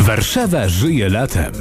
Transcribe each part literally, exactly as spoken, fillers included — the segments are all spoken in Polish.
Warszawa żyje latem.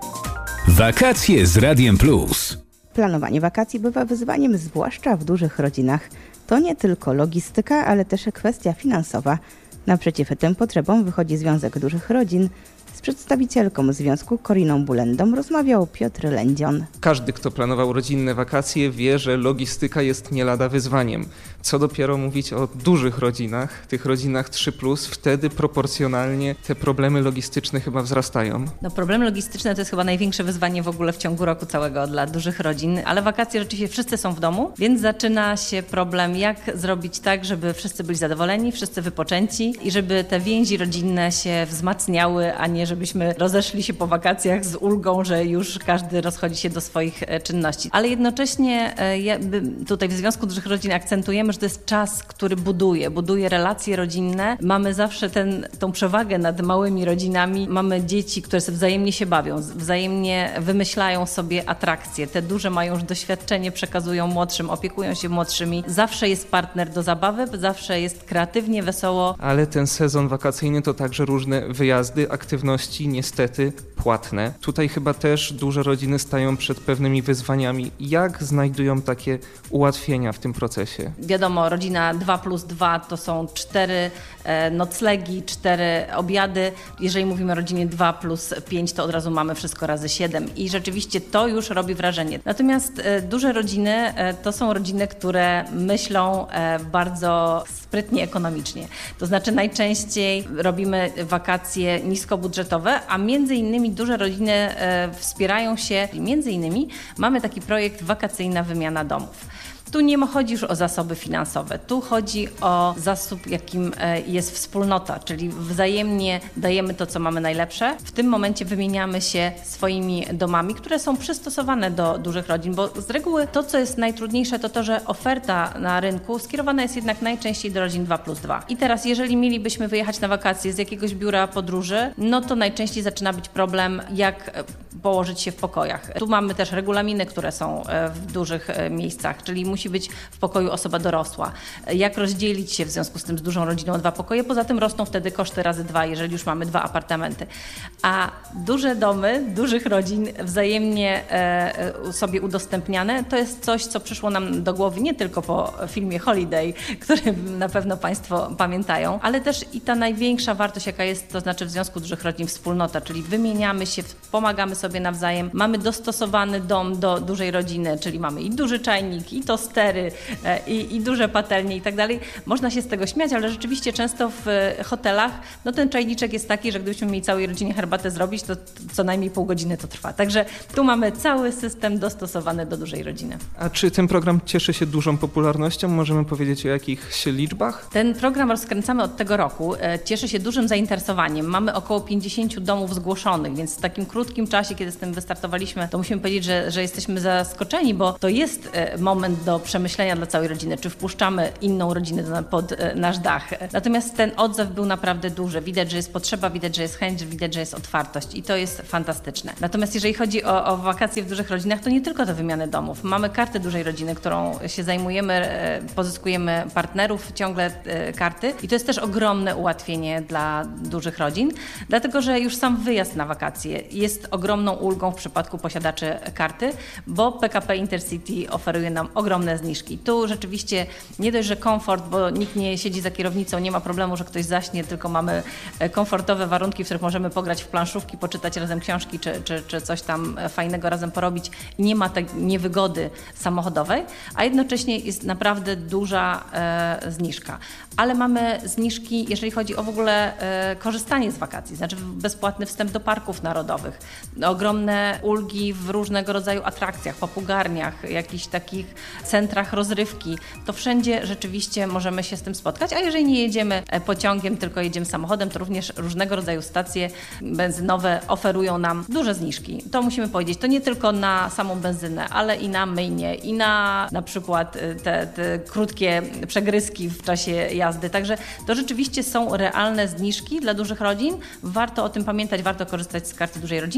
Wakacje z Radiem Plus. Planowanie wakacji bywa wyzwaniem, zwłaszcza w dużych rodzinach. To nie tylko logistyka, ale też kwestia finansowa. Naprzeciw tym potrzebom wychodzi Związek Dużych Rodzin. Z przedstawicielką związku Koriną Bulendą rozmawiał Piotr Lędzion. Każdy, kto planował rodzinne wakacje, wie, że logistyka jest nie lada wyzwaniem. Co dopiero mówić o dużych rodzinach, tych rodzinach trzy plus, wtedy proporcjonalnie te problemy logistyczne chyba wzrastają. No, problemy logistyczne to jest chyba największe wyzwanie w ogóle w ciągu roku całego dla dużych rodzin, ale wakacje rzeczywiście wszyscy są w domu, więc zaczyna się problem, jak zrobić tak, żeby wszyscy byli zadowoleni, wszyscy wypoczęci i żeby te więzi rodzinne się wzmacniały, a nie żebyśmy rozeszli się po wakacjach z ulgą, że już każdy rozchodzi się do swoich czynności. Ale jednocześnie tutaj w Związku Dużych Rodzin akcentujemy, że to jest czas, który buduje, buduje relacje rodzinne. Mamy zawsze ten, tą przewagę nad małymi rodzinami. Mamy dzieci, które sobie wzajemnie się bawią, wzajemnie wymyślają sobie atrakcje. Te duże mają już doświadczenie, przekazują młodszym, opiekują się młodszymi. Zawsze jest partner do zabawy, zawsze jest kreatywnie, wesoło. Ale ten sezon wakacyjny to także różne wyjazdy, aktywności, niestety płatne. Tutaj chyba też duże rodziny stają przed pewnymi wyzwaniami. Jak znajdują takie ułatwienia w tym procesie? Wiadomo, rodzina dwa plus dwa to są cztery noclegi, cztery obiady. Jeżeli mówimy o rodzinie dwa plus pięć, to od razu mamy wszystko razy siedem i rzeczywiście to już robi wrażenie. Natomiast duże rodziny to są rodziny, które myślą bardzo sprytnie ekonomicznie. To znaczy najczęściej robimy wakacje niskobudżetowe, a między innymi duże rodziny wspierają się, między innymi mamy taki projekt Wakacyjna Wymiana Domów. Tu nie chodzi już o zasoby finansowe, tu chodzi o zasób, jakim jest wspólnota, czyli wzajemnie dajemy to, co mamy najlepsze. W tym momencie wymieniamy się swoimi domami, które są przystosowane do dużych rodzin, bo z reguły to, co jest najtrudniejsze, to to, że oferta na rynku skierowana jest jednak najczęściej do rodzin dwa plus dwa. I teraz, jeżeli mielibyśmy wyjechać na wakacje z jakiegoś biura podróży, no to najczęściej zaczyna być problem, jak położyć się w pokojach. Tu mamy też regulaminy, które są w dużych miejscach, czyli musi być w pokoju osoba dorosła. Jak rozdzielić się w związku z tym z dużą rodziną dwa pokoje? Poza tym rosną wtedy koszty razy dwa, jeżeli już mamy dwa apartamenty. A duże domy, dużych rodzin wzajemnie e, sobie udostępniane, to jest coś, co przyszło nam do głowy nie tylko po filmie Holiday, który na pewno Państwo pamiętają, ale też i ta największa wartość, jaka jest, to znaczy w Związku Dużych Rodzin wspólnota, czyli wymieniamy się, pomagamy sobie nawzajem, mamy dostosowany dom do dużej rodziny, czyli mamy i duży czajnik, i tostery, i, i duże patelnie i tak dalej. Można się z tego śmiać, ale rzeczywiście często w hotelach no ten czajniczek jest taki, że gdybyśmy mieli całej rodzinie herbatę zrobić, to co najmniej pół godziny to trwa. Także tu mamy cały system dostosowany do dużej rodziny. A czy ten program cieszy się dużą popularnością? Możemy powiedzieć o jakichś liczbach? Ten program rozkręcamy od tego roku. Cieszy się dużym zainteresowaniem. Mamy około pięćdziesiąt domów zgłoszonych, więc w takim krótkim czasie, kiedy z tym wystartowaliśmy, to musimy powiedzieć, że, że jesteśmy zaskoczeni, bo to jest moment do przemyślenia dla całej rodziny, czy wpuszczamy inną rodzinę pod nasz dach. Natomiast ten odzew był naprawdę duży. Widać, że jest potrzeba, widać, że jest chęć, widać, że jest otwartość i to jest fantastyczne. Natomiast jeżeli chodzi o, o wakacje w dużych rodzinach, to nie tylko te wymiany domów. Mamy kartę dużej rodziny, którą się zajmujemy, pozyskujemy partnerów, ciągle karty i to jest też ogromne ułatwienie dla dużych rodzin, dlatego, że już sam wyjazd na wakacje jest ogromną ulgą w przypadku posiadaczy karty, bo P K P Intercity oferuje nam ogromne zniżki. Tu rzeczywiście nie dość, że komfort, bo nikt nie siedzi za kierownicą, nie ma problemu, że ktoś zaśnie, tylko mamy komfortowe warunki, w których możemy pograć w planszówki, poczytać razem książki, czy, czy, czy coś tam fajnego razem porobić. Nie ma tej niewygody samochodowej, a jednocześnie jest naprawdę duża e, zniżka. Ale mamy zniżki, jeżeli chodzi o w ogóle e, korzystanie z wakacji, znaczy bezpłatny wstęp do parków narodowych, ogromne ulgi w różnego rodzaju atrakcjach, popugarniach, jakichś takich centrach rozrywki. To wszędzie rzeczywiście możemy się z tym spotkać, a jeżeli nie jedziemy pociągiem, tylko jedziemy samochodem, to również różnego rodzaju stacje benzynowe oferują nam duże zniżki. To musimy powiedzieć, to nie tylko na samą benzynę, ale i na myjnie, i na na przykład te, te krótkie przegryzki w czasie jazdy. Także to rzeczywiście są realne zniżki dla dużych rodzin. Warto o tym pamiętać, warto korzystać z karty dużej rodziny. Jednym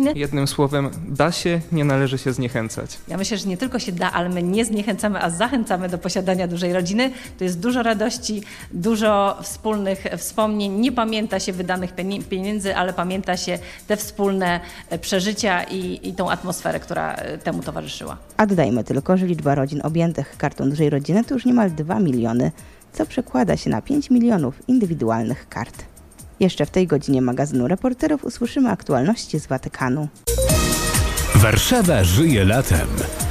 słowem, da się, nie należy się zniechęcać. Ja myślę, że nie tylko się da, ale my nie zniechęcamy, a zachęcamy do posiadania dużej rodziny. To jest dużo radości, dużo wspólnych wspomnień. Nie pamięta się wydanych pieniędzy, ale pamięta się te wspólne przeżycia i, i tą atmosferę, która temu towarzyszyła. A dodajmy tylko, że liczba rodzin objętych kartą dużej rodziny to już niemal dwa miliony, co przekłada się na pięć milionów indywidualnych kart. Jeszcze w tej godzinie magazynu Reporterów usłyszymy aktualności z Watykanu. Warszawa żyje latem.